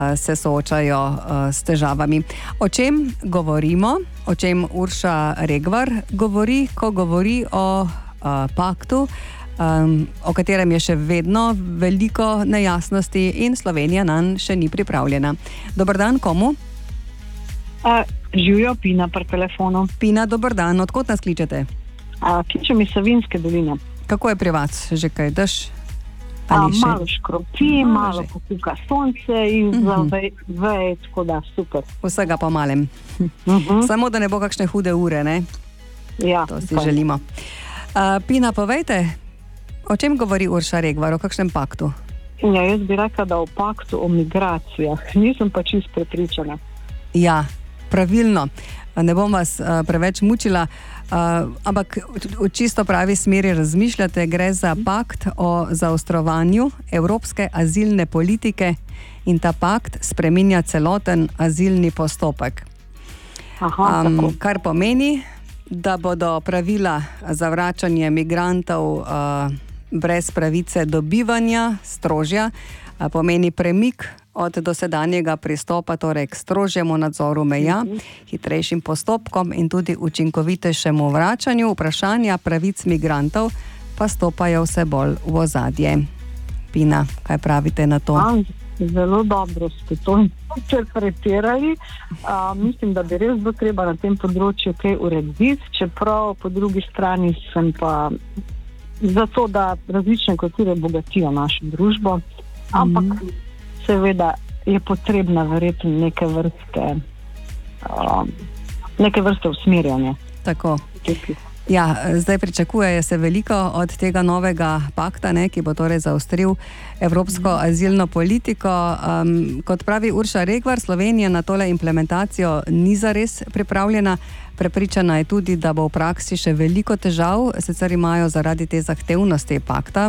se soočajo s težavami. O čem govorimo, o čem Urša Regvar govori, ko govori o paktu, o katerem je še vedno veliko nejasnosti in Slovenija nanj še ni pripravljena. Dober dan, komu? Živijo, Pina pri telefonu. Pina, dober dan, odkot nas kličete? Kličem iz Savinjske doline. Kako je pri vas, že kaj daš? Malo škropi, malo pokuka sonce in veje, tako da super. Vsega pa malem. Samo da ne bo kakšne hude ure, ne? Ja. To si želimo. Pina, povejte, o čem govori Urša Regvar, o kakšnem paktu? Ja, jaz bi rekla, da o paktu o migracijah. Nisem pa čisto prepričana. Ja, pravilno. Ne bom vas preveč mučila, ampak v čisto pravi smeri razmišljate, gre za pakt o zaostrovanju evropske azilne politike in ta pakt spreminja celoten azilni postopek. Kar pomeni, da bodo pravila za vračanje migrantov brez pravice do bivanja strožja, pomeni premik od dosedanjega pristopa, torej k strožjemu nadzoru meja, hitrejšim postopkom in tudi učinkovitejšemu vračanju. Vprašanja pravic migrantov pa stopajo vse bolj v ozadje. Pina, kaj pravite na to? Zelo dobro ste to interpretirali. Mislim, da bi res bilo treba na tem področju kaj urediti, čeprav po drugi strani sem pa zato, da različne kulture bogatijo našo družbo, ampak seveda je potrebna verjetno neke vrste usmerjanja. Tako. Ja, zdaj pričakuje se veliko od tega novega pakta, ki bo torej zaostril evropsko azilno politiko. Kot pravi Urša Regvar, Slovenija na tole implementacijo ni zares pripravljena. Prepričana je tudi, da bo v praksi še veliko težav, sicer imajo zaradi te zahtevnosti pakta